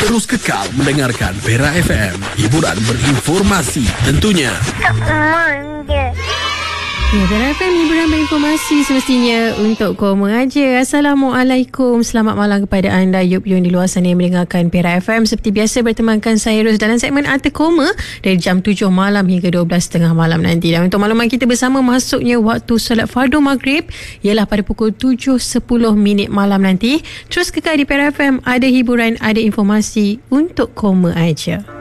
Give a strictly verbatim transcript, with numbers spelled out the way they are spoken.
Terus kekal mendengarkan Perak F M. Hiburan berinformasi tentunya. Ya, Perak F M hiburan berinformasi semestinya untuk kau mengajar. Assalamualaikum, selamat malam kepada anda Yup Yun di luar sana yang mendengarkan Perak F M. Seperti biasa bertemankan saya Ros dalam segmen Arti Koma dari jam tujuh malam hingga dua belas tiga puluh malam nanti. Dan untuk makluman kita bersama, masuknya waktu solat fardu maghrib ialah pada pukul tujuh sepuluh minit malam nanti. Terus kekal di Perak F M, ada hiburan, ada informasi untuk kau mengajar.